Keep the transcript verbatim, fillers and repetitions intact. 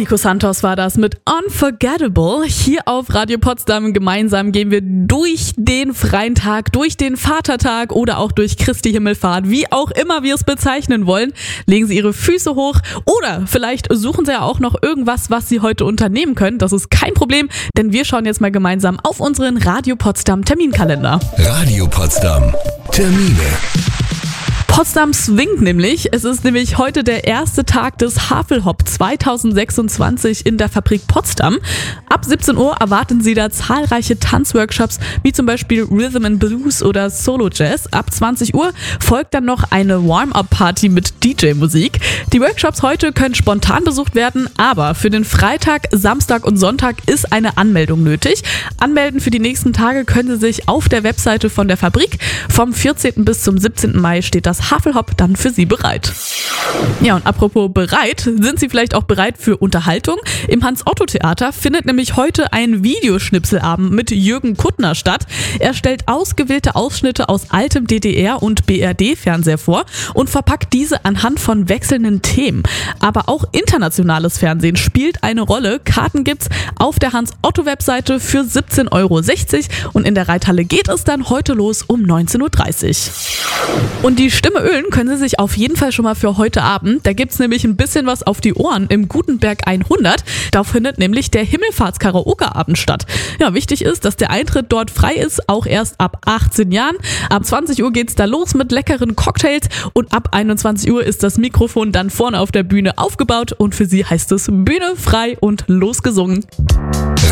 Nico Santos war das mit Unforgettable. Hier auf Radio Potsdam gemeinsam gehen wir durch den freien Tag, durch den Vatertag oder auch durch Christi Himmelfahrt, wie auch immer wir es bezeichnen wollen. Legen Sie Ihre Füße hoch oder vielleicht suchen Sie ja auch noch irgendwas, was Sie heute unternehmen können. Das ist kein Problem, denn wir schauen jetzt mal gemeinsam auf unseren Radio Potsdam Terminkalender. Radio Potsdam. Termine. Potsdam swingt nämlich. Es ist nämlich heute der erste Tag des Havelhop zwanzig sechsundzwanzig in der Fabrik Potsdam. Ab siebzehn Uhr erwarten Sie da zahlreiche Tanzworkshops, wie zum Beispiel Rhythm and Blues oder Solo Jazz. Ab zwanzig Uhr folgt dann noch eine Warm-Up-Party mit D J-Musik. Die Workshops heute können spontan besucht werden, aber für den Freitag, Samstag und Sonntag ist eine Anmeldung nötig. Anmelden für die nächsten Tage können Sie sich auf der Webseite von der Fabrik. Vom vierzehnten bis zum siebzehnten Mai steht das Havelhop dann für Sie bereit. Ja, und apropos bereit, sind Sie vielleicht auch bereit für Unterhaltung? Im Hans-Otto-Theater findet nämlich heute ein Videoschnipselabend mit Jürgen Kuttner statt. Er stellt ausgewählte Ausschnitte aus altem D D R- und B R D-Fernseher vor und verpackt diese anhand von wechselnden Themen. Aber auch internationales Fernsehen spielt eine Rolle. Karten gibt's auf der Hans-Otto-Webseite für siebzehn Euro sechzig und in der Reithalle geht es dann heute los um neunzehn Uhr dreißig. Und die Stimme ölen können Sie sich auf jeden Fall schon mal für heute Abend. Da gibt's nämlich ein bisschen was auf die Ohren im Gutenberg hundert. Da findet nämlich der Himmelfahrts-Karaoke-Abend statt. Ja, wichtig ist, dass der Eintritt dort frei ist, auch erst ab achtzehn Jahren. Ab zwanzig Uhr geht's da los mit leckeren Cocktails und ab einundzwanzig Uhr ist das Mikrofon dann vorne auf der Bühne aufgebaut und für Sie heißt es Bühne frei und losgesungen.